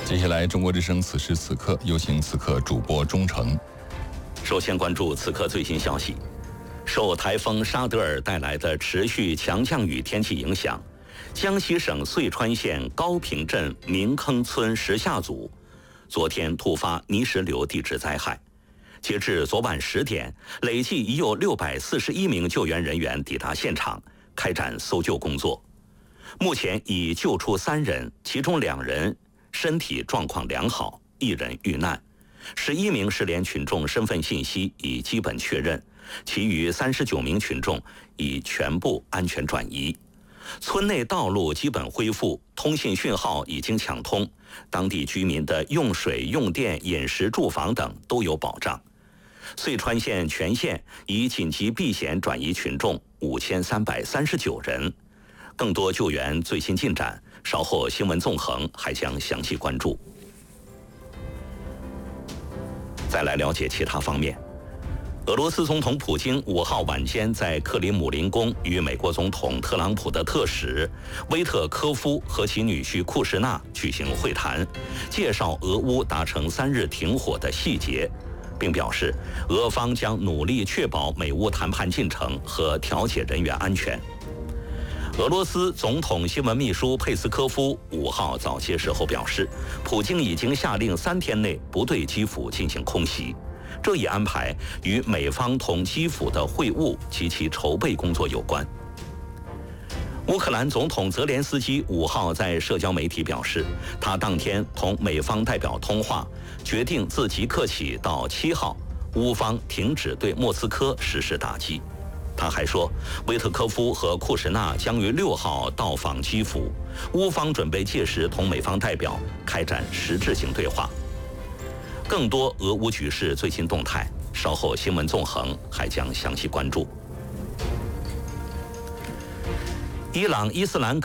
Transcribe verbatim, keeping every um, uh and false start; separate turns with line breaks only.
接下来，中国之声此时此刻有请此刻主播钟诚。
首先关注此刻最新消息，受台风沙德尔带来的持续强降雨天气影响，江西省遂川县高坪镇明坑村石下组昨天突发泥石流地质灾害。截至昨晚十点，累计已有六百四十一名救援人员抵达现场，开展搜救工作。目前已救出三人，其中两人身体状况良好，一人遇难。十一名失联群众身份信息已基本确认，其余三十九名群众已全部安全转移。村内道路基本恢复，通信讯号已经抢通，当地居民的用水、用电、饮食、住房等都有保障。遂川县全县已紧急避险转移群众五千三百三十九人。更多救援最新进展，稍后新闻纵横还将详细关注。再来了解其他方面，俄罗斯总统普京五号晚间在克里姆林宫与美国总统特朗普的特使威特科夫和其女婿库什纳举行会谈，介绍俄乌达成三日停火的细节，并表示俄方将努力确保美乌谈判进程和调解人员安全。俄罗斯总统新闻秘书佩斯科夫五号早些时候表示，普京已经下令三天内不对基辅进行空袭。这一安排与美方同基辅的会晤及其筹备工作有关。乌克兰总统泽连斯基五号在社交媒体表示，他当天同美方代表通话，决定自即刻起到七号，乌方停止对莫斯科实施打击。他还说，威特科夫和库什纳将于六号到访基辅，乌方准备届时同美方代表开展实质性对话。更多俄乌局势最新动态，稍后新闻纵横还将详细关注。伊朗伊斯兰